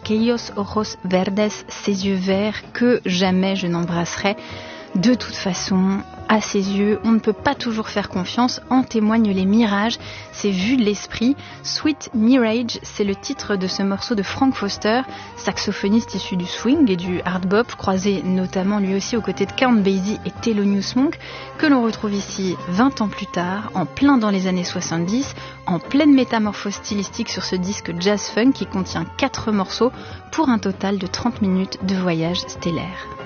Aquellos ojos verdes, ces yeux verts que jamais je n'embrasserai. De toute façon, à ses yeux, on ne peut pas toujours faire confiance, en témoignent les mirages, ces vues de l'esprit. Sweet Mirage, c'est le titre de ce morceau de Frank Foster, saxophoniste issu du swing et du hard bop, croisé notamment lui aussi aux côtés de Count Basie et Thelonious Monk, que l'on retrouve ici 20 ans plus tard, en plein dans les années 70, en pleine métamorphose stylistique sur ce disque jazz funk qui contient 4 morceaux pour un total de 30 minutes de voyage stellaire.